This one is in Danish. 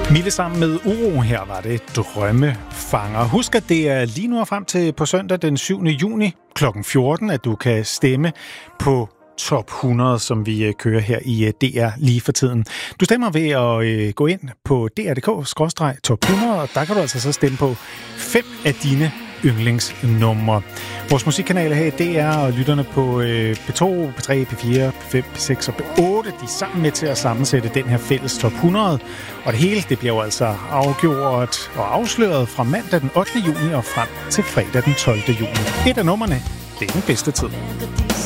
Mille sammen med Uro. Her var det Drømmefanger. Husk, at det er lige nu og frem til på søndag den 7. juni kl. 14, at du kan stemme på Top 100, som vi kører her i DR lige for tiden. Du stemmer ved at gå ind på dr.dk/top 100, og der kan du altså så stemme på 5 af dine yndlingsnumre. Vores musikkanaler her i DR og lytterne på P2, P3, P4, P5, P6 og P8, de er sammen med til at sammensætte den her fælles Top 100. Og det hele, det bliver jo altså afgjort og afsløret fra mandag den 8. juni og frem til fredag den 12. juni. Et af numrene, det er den bedste tid.